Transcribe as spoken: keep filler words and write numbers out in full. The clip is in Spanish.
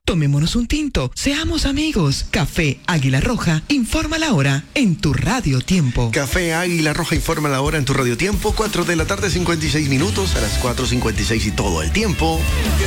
Tomémonos un tinto, seamos amigos. Café Águila Roja, informa la hora en tu Radio Tiempo. Café Águila Roja informa la hora en tu Radio Tiempo, cuatro de la tarde, cincuenta y seis minutos, a las cuatro cincuenta y seis y todo el tiempo.